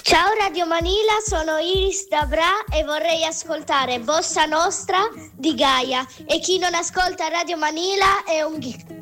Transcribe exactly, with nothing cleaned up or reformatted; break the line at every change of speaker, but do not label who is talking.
Ciao Radio Manila, sono Iris da Bra e vorrei ascoltare Bossa Nostra di Gaia. E chi non ascolta Radio Manila è un geek.